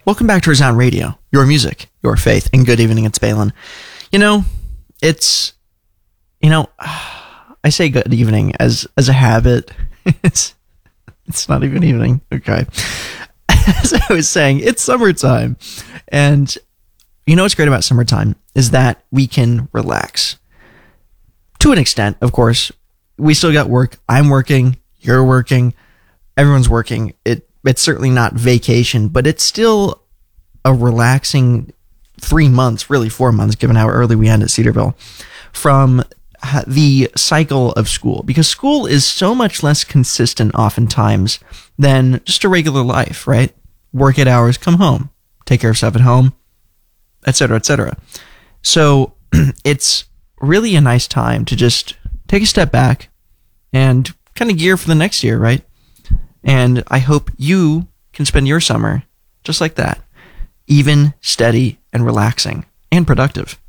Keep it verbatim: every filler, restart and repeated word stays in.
Welcome back to Resound Radio, your music, your faith, and good evening, it's Balin. You know, it's, you know, I say good evening as as a habit. It's, it's not even evening, okay. As I was saying, it's summertime. And you know what's great about summertime is that we can relax. To an extent, of course, we still got work. I'm working, you're working, everyone's working. It It's certainly not vacation, but it's still a relaxing three months, really four months, given how early we end at Cedarville, from the cycle of school. Because school is so much less consistent oftentimes than just a regular life, right? Work eight hours, come home, take care of stuff at home, et cetera, et cetera. So it's really a nice time to just take a step back and kind of gear for the next year, right? And I hope you can spend your summer just like that, even, steady, and relaxing, and productive.